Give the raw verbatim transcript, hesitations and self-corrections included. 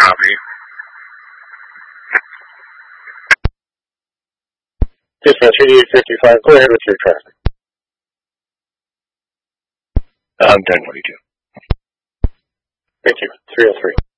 Copy. Dispatch eighty-eight fifty-five, go ahead with your traffic. I'm ten twenty-two. Thank you. three oh three.